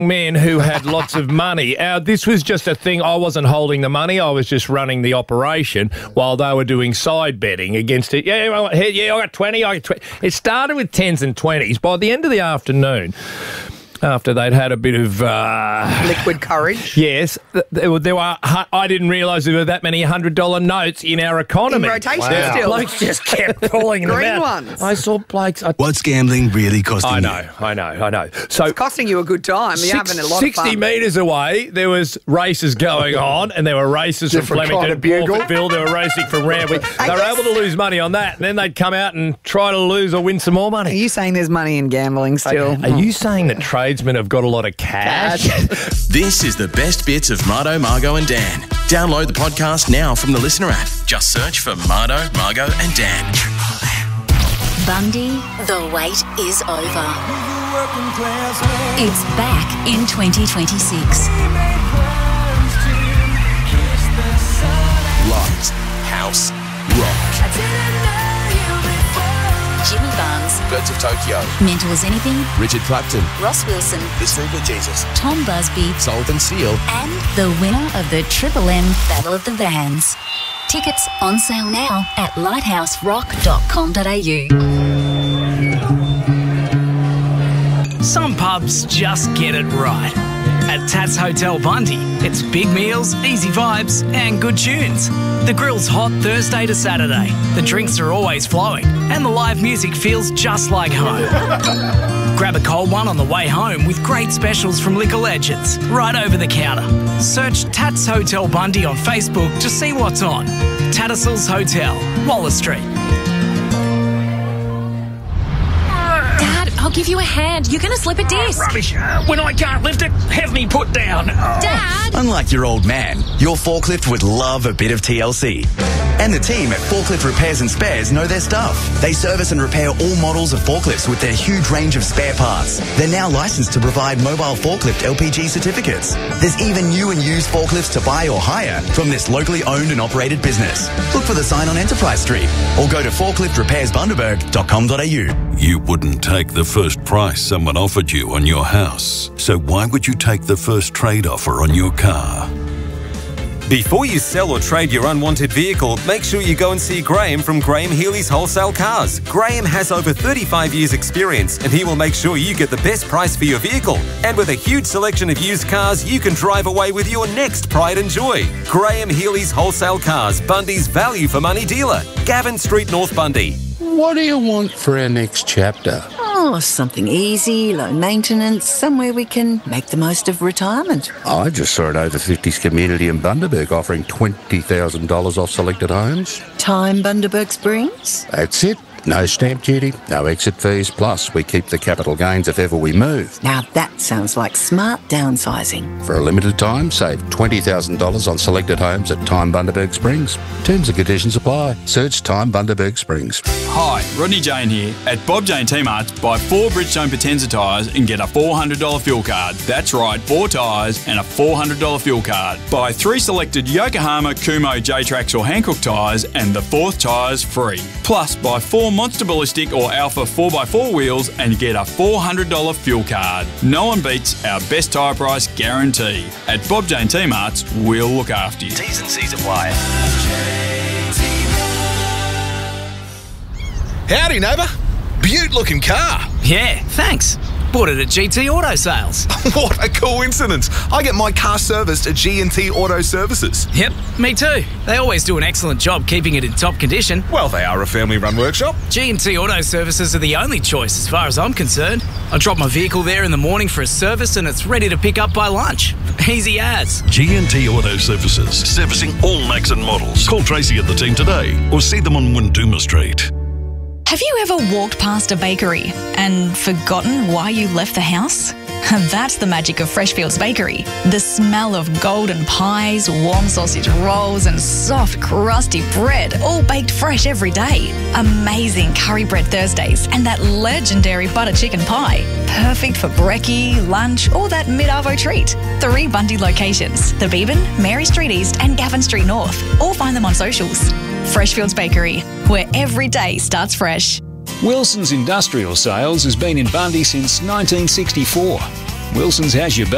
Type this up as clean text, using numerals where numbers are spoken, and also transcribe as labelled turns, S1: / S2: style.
S1: men who had lots of money. This was just a thing. I wasn't holding the money. I was just running the operation while they were doing side betting against it. I got 20. It started with 10s and 20s. By the end of the afternoon, after they'd had a bit of
S2: liquid courage.
S1: Yes, there were. I didn't realise there were that many $100 notes in our economy.
S2: In rotation still.
S1: Blokes just kept pulling them
S2: Green
S1: out.
S2: ones.
S1: I saw blokes.
S3: What's gambling really costing you?
S1: I know. So
S2: It's costing you a good time. You're having a lot of
S1: 60
S2: fun.
S1: metres away, there was races going on, and there were races from
S4: Different kind
S1: Flemington,
S4: of bugle.
S1: Morphettville, they were racing from Randwick. They were able to lose money on that, and then they'd come out and try to lose or win some more
S2: Are
S1: money.
S2: you saying there's money in gambling still?
S1: Are you saying that tradesmen have got a lot of cash?
S3: This is the best bits of Mardo, Margo and Dan. Download the podcast now from the Listener app. Just search for Mardo, Margo and Dan.
S5: Bundy, the wait is over. It's back in 2026.
S3: Light, house, rock.
S5: Jimmy Barnes,
S3: Birds of Tokyo.
S5: Mental as Anything,
S3: Richard Clapton.
S5: Ross Wilson,
S3: The Super Jesus.
S5: Tom Busby,
S3: Salt and Seal.
S5: and the winner of the Triple M Battle of the Vans. Tickets on sale now at lighthouserock.com.au.
S6: Some pubs just get it right. At Tats Hotel Bundy, it's big meals, easy vibes, and good tunes. The grill's hot Thursday to Saturday, the drinks are always flowing, and the live music feels just like home. Grab a cold one on the way home with great specials from liquor legends, right over the counter. Search Tats Hotel Bundy on Facebook to see what's on. Tattersalls Hotel, Waller Street.
S7: I'll give you a hand. You're going to slip a disc.
S6: Rubbish. When I can't lift it, have me put down.
S7: Dad!
S8: Unlike your old man, your forklift would love a bit of TLC. And the team at Forklift Repairs and Spares know their stuff. They service and repair all models of forklifts with their huge range of spare parts. They're now licensed to provide mobile forklift LPG certificates. There's even new and used forklifts to buy or hire from this locally owned and operated business. Look for the sign on Enterprise Street or go to forkliftrepairsbundaberg.com.au.
S9: You wouldn't take the first price someone offered you on your house. So why would you take the first trade offer on your car?
S10: Before you sell or trade your unwanted vehicle, make sure you go and see Graham from Graham Healy's Wholesale Cars. Graham has over 35 years experience and he will make sure you get the best price for your vehicle. And with a huge selection of used cars, you can drive away with your next pride and joy. Graham Healy's Wholesale Cars, Bundy's value for money dealer. Gavin Street, North Bundy.
S11: What do you want for our next chapter?
S12: Oh, something easy, low maintenance, somewhere we can make the most of retirement.
S11: I just saw an over 50s community in Bundaberg offering $20,000 off selected homes.
S12: Time Bundaberg Springs?
S11: That's it. No stamp duty, no exit fees, plus we keep the capital gains if ever we move.
S12: Now that sounds like smart downsizing.
S11: For a limited time, save $20,000 on selected homes at Time Bundaberg Springs. Terms and conditions apply. Search Time Bundaberg Springs.
S13: Hi, Rodney Jane here. At Bob Jane T-Marts, buy 4 Bridgestone Potenza tyres and get a $400 fuel card. That's right, 4 tyres and a $400 fuel card. Buy 3 selected Yokohama, Kumo, J-Trax or Hankook tyres and the 4th tyre's free. Plus, buy 4 Monster Ballistic or Alpha 4x4 wheels and get a $400 fuel card. No one beats our best tyre price guarantee. At Bob Jane T-Marts, we'll look after you.
S8: T's and C's apply.
S14: Howdy, neighbour. Beaut looking car.
S6: Yeah, thanks. Bought it at GT Auto Sales.
S14: What a coincidence. I get my car serviced at G&T Auto Services.
S6: Yep, me too. They always do an excellent job keeping it in top condition.
S14: Well, they are a family-run workshop.
S6: G&T Auto Services are the only choice as far as I'm concerned. I drop my vehicle there in the morning for a service and it's ready to pick up by lunch. Easy as.
S9: G&T Auto Services, servicing all makes and models. Call Tracy at the team today or see them on Winduma Street.
S7: Have you ever walked past a bakery and forgotten why you left the house? That's the magic of Freshfields Bakery. The smell of golden pies, warm sausage rolls and soft, crusty bread, all baked fresh every day. Amazing curry bread Thursdays and that legendary butter chicken pie. Perfect for brekkie, lunch or that mid-arvo treat. 3 Bundy locations, the Beeban, Mary Street East and Gavin Street North. Or find them on socials. Freshfields Bakery, where every day starts fresh.
S15: Wilson's Industrial Sales has been in Bundy since 1964. Wilson's has your back.